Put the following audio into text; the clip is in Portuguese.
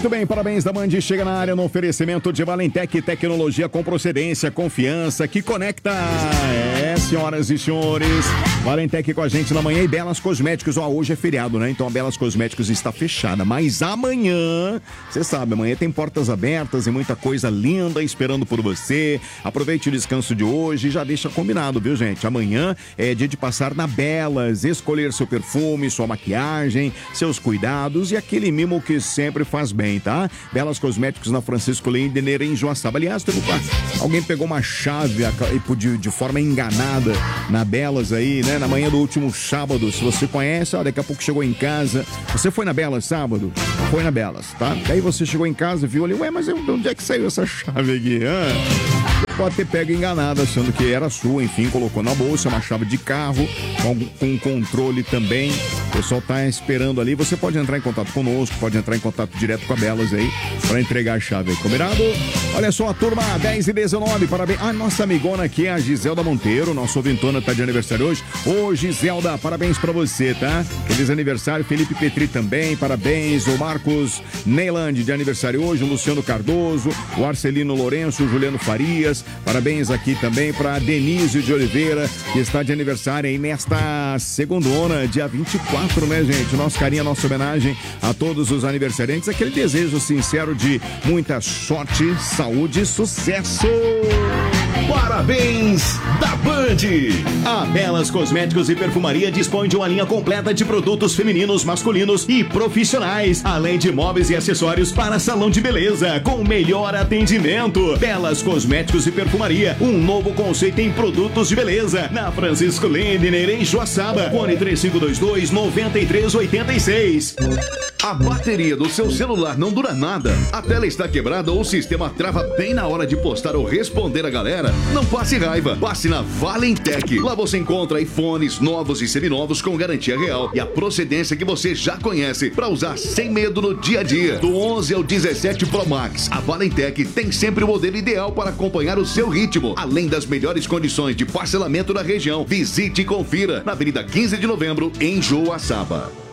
Muito bem, parabéns da Mandi. Chega na área no oferecimento de Valentec, tecnologia com procedência, confiança que conecta. Senhoras e senhores, Valentec com a gente na manhã e Belas Cosméticos. Hoje é feriado, né? Então a Belas Cosméticos está fechada, mas amanhã, você sabe, amanhã tem portas abertas e muita coisa linda esperando por você. Aproveite o descanso de hoje e já deixa combinado, viu, gente? Amanhã é dia de passar na Belas, escolher seu perfume, sua maquiagem, seus cuidados e aquele mimo que sempre faz bem, tá? Belas Cosméticos na Francisco Lindner, em Joaçaba. Aliás, alguém pegou uma chave de forma enganada na Belas aí, né? Na manhã do último sábado. Se você conhece, ó, daqui a pouco chegou em casa. Você foi na Belas sábado? Foi na Belas, tá? Daí você chegou em casa e viu ali, ué, mas de onde é que saiu essa chave aqui? Pode ter pego enganado, achando que era sua, enfim, colocou na bolsa, uma chave de carro, com controle também. O pessoal tá esperando ali. Você pode entrar em contato conosco, pode entrar em contato direto com a Belas aí, pra entregar a chave aí, combinado? Olha só, a turma 10 e 19, parabéns. A nossa amigona aqui é a Giselda Monteiro, nossa ouvintona tá de aniversário hoje. Ô, Giselda, parabéns pra você, tá? Feliz aniversário, Felipe Petri também, parabéns. O Marcos Neyland de aniversário hoje, o Luciano Cardoso, o Arcelino Lourenço, o Juliano Farias. Parabéns aqui também para Denise de Oliveira, que está de aniversário aí nesta segundona, dia 24, né, gente? Nosso carinho, nossa homenagem a todos os aniversariantes. Aquele desejo sincero de muita sorte, saúde e sucesso. Parabéns da Band! A Belas Cosméticos e Perfumaria dispõe de uma linha completa de produtos femininos, masculinos e profissionais, além de móveis e acessórios para salão de beleza, com melhor atendimento. Belas Cosméticos e Perfumaria, um novo conceito em produtos de beleza, na Francisco Lindner, em Joaçaba. Fone 3522-9386. A bateria do seu celular não dura nada, a tela está quebrada ou o sistema trava bem na hora de postar ou responder a galera? Não passe raiva, passe na Valentec. Lá você encontra iPhones novos e seminovos com garantia real e a procedência que você já conhece para usar sem medo no dia a dia. Do 11 ao 17 Pro Max, a Valentec tem sempre o modelo ideal para acompanhar o seu ritmo, além das melhores condições de parcelamento da região. Visite e confira na Avenida 15 de Novembro, em Joaçaba.